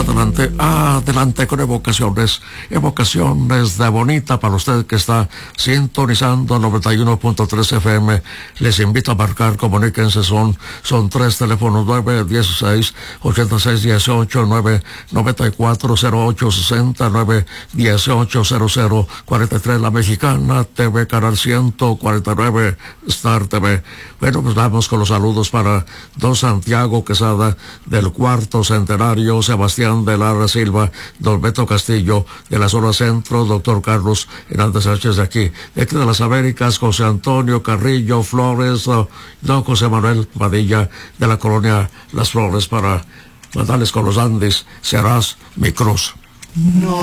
adelante con evocaciones de Bonita para usted que está sintonizando 91.3 FM. Les invito a marcar, comuníquense, son tres teléfonos: 916-8618, 994-0860, 918-0043, La Mexicana TV, Canal 149, Star TV. Bueno, pues vamos con los saludos para don Santiago Quesada del cuarto centenario, Sebastián de Lara Silva, don Beto Castillo de la zona centro, doctor Carlos Hernández Sánchez de aquí de las Américas, José Antonio Carrillo Flores, don José Manuel Padilla de la colonia Las Flores, para mandarles con los Andes, serás mi cruz. No